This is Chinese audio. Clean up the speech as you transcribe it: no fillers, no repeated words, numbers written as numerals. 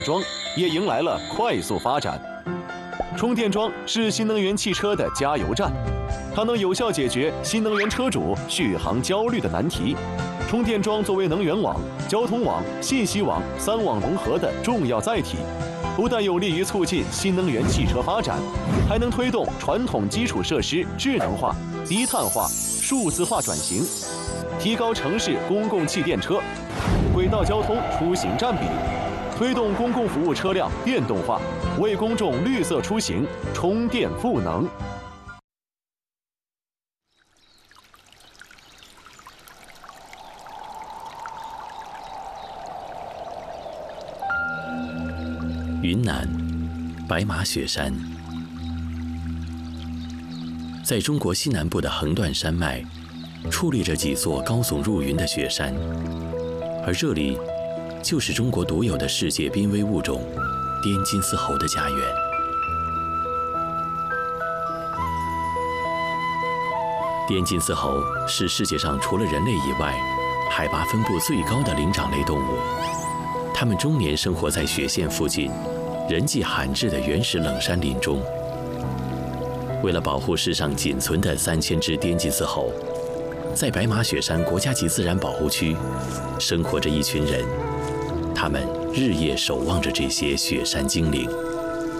桩也迎来了快速发展。充电桩是新能源汽车的加油站，它能有效解决新能源车主续航焦虑的难题。充电桩作为能源网、交通网、信息网3网融合的重要载体，不但有利于促进新能源汽车发展，还能推动传统基础设施智能化、低碳化、数字化转型，提高城市公共汽电车、轨道交通出行占比，推动公共服务车辆电动化，为公众绿色出行充电赋能。 云南白马雪山，在中国西南部的横断山脉，矗立着几座高耸入云的雪山，而这里就是中国独有的世界濒危物种滇金丝猴的家园。滇金丝猴是世界上除了人类以外，海拔分布最高的灵长类动物。它们终年生活在雪线附近人迹罕至的原始冷山林中。为了保护世上仅存的3000只滇金丝猴，在白马雪山国家级自然保护区生活着一群人，他们日夜守望着这些雪山精灵。